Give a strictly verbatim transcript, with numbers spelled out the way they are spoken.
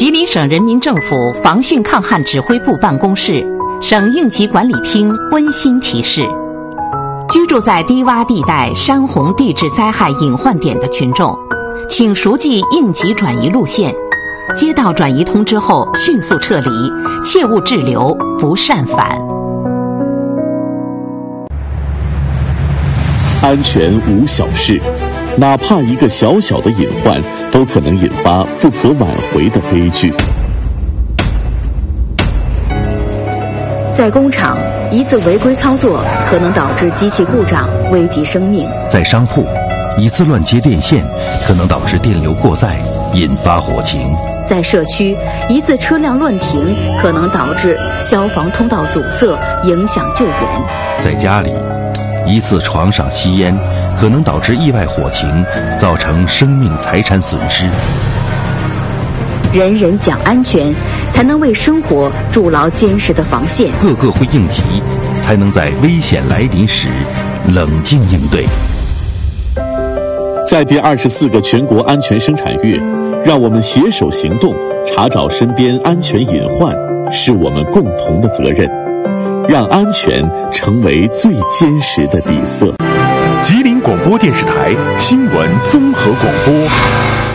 吉林省人民政府防汛抗旱指挥部办公室、省应急管理厅温馨提示：居住在低洼地带、山洪地质灾害隐患点的群众，请熟记应急转移路线，接到转移通知后迅速撤离，切勿滞留，不擅返。 安全无小事，哪怕一个小小的隐患，都可能引发不可挽回的悲剧。 在工厂，一次违规操作可能导致机器故障，危及生命； 在商铺，一次乱接电线可能导致电流过载，引发火情； 在社区，一次车辆乱停可能导致消防通道阻塞，影响救援； 在家里，一次床上吸烟可能导致意外火情，造成生命财产损失。 人人讲安全，才能为生活筑牢坚实的防线。 个个会应急，才能在危险来临时冷静应对。 在第二十四个全国安全生产月，让我们携手行动，查找身边安全隐患，是我们共同的责任。让安全成为最坚实的底色。 吉林广播电视台新闻综合广播。